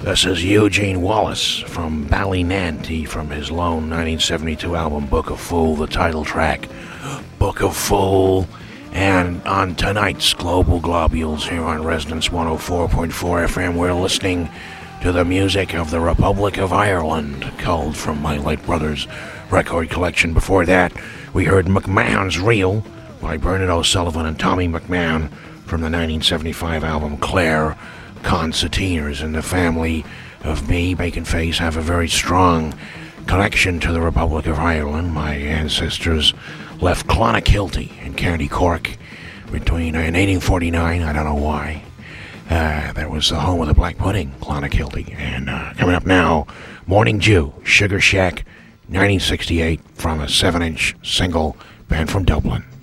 This is Eugene Wallace from Ballynanty from his lone 1972 album Book of Fool, the title track, Book of Fool. And on tonight's Global Globules here on Resonance 104.4 FM, we're listening to the music of the Republic of Ireland, culled from my late brother's record collection. Before that, we heard McMahon's Reel by Bernard O'Sullivan and Tommy McMahon from the 1975 album Clare. Concertinas and the family of me, Baconface, have a very strong connection to the Republic of Ireland. My ancestors left Clonakilty in County Cork in 1849. I don't know why. That was the home of the Black Pudding, Clonakilty. And coming up now, Morning Dew, Sugar Shack, 1968, from a 7-inch single, band from Dublin.